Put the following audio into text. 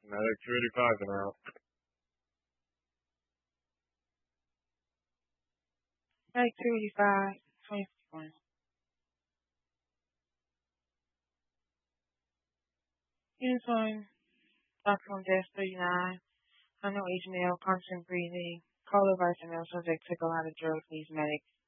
Medic 285 and out. Medic 285, 21. Uniform, Dr. on desk 39. I know Agent L, constant breathing. Call advice and subject took a lot of drugs, needs medic.